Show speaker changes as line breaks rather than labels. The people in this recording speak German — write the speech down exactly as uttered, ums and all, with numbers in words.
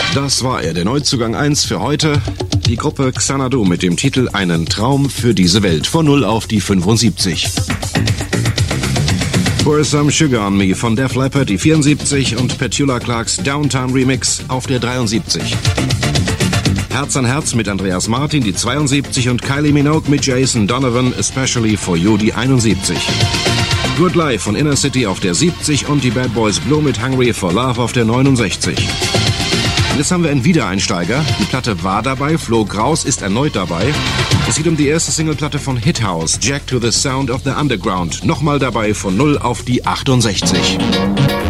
Das war er, der Neuzugang eins für heute. Die Gruppe Xanadu mit dem Titel Einen Traum für diese Welt. Von null auf die fünfundsiebzig. Pour Some Sugar on Me von Def Leppard, die vierundsiebzig. Und Petula Clarks Downtown Remix auf der dreiundsiebzig. Herz an Herz mit Andreas Martin, die zweiundsiebzig. Und Kylie Minogue mit Jason Donovan, Especially for You, die einundsiebzig. Good Life von Inner City auf der siebzig. Und die Bad Boys Blue mit Hungry for Love auf der neunundsechzig. Jetzt haben wir einen Wiedereinsteiger. Die Platte war dabei, Flo Kraus ist erneut dabei. Es geht um die erste Singleplatte von Hithouse, Jack to the Sound of the Underground. Nochmal dabei von null auf die achtundsechzig.